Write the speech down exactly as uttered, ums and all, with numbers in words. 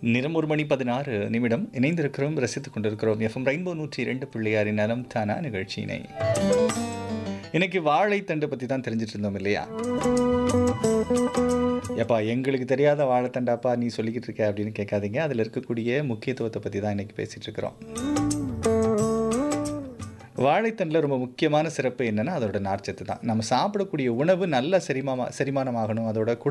நிறம் ஒரு மணி பதினாறு நிமிடம் இணைந்திருக்கிறோம், ரசித்துக் கொண்டிருக்கிறோம். எஃப்எம் ரெயின்போ நூற்றி இரண்டு புள்ளி ஆறு நலம் தானா நிகழ்ச்சியினை. இன்னைக்கு வாழைத்தண்டு பத்தி தான் தெரிஞ்சுட்டு இருந்தோம் இல்லையா? "எப்பா எங்களுக்கு தெரியாத வாழைத்தண்டாப்பா நீ சொல்லிக்கிட்டு இருக்க" அப்படின்னு கேட்காதீங்க. அதில இருக்கக்கூடிய முக்கியத்துவத்த பத்தி தான் இன்னைக்கு பேசிட்டு இருக்கிறோம். வாழைத்தண்டில ரொம்ப முக்கியமான சிறப்பு என்னன்னா, அதோட நார்ச்சத்து தான். நம்ம சாப்பிடக்கூடிய உணவு நல்ல செரிமாமா செரிமானம் ஆகணும். அதோட